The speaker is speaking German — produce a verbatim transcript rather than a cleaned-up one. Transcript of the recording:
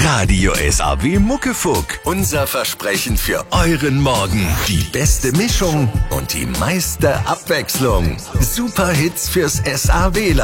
Radio S A W Muckefuck. Unser Versprechen für euren Morgen. Die beste Mischung und die meiste Abwechslung. Super Hits fürs S A W.